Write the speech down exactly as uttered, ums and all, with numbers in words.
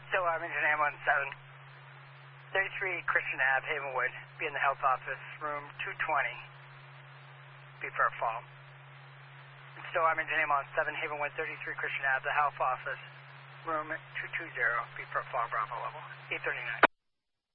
So I'm engineer one seven. thirty-three Christian Ave, Havenwood. Be in the health office, room two twenty. Be for a fall. So I'm engineer one seven, Havenwood, thirty-three Christian Ave, the health office, room two two zero. Be for a fall, Bravo level. eight thirty-nine.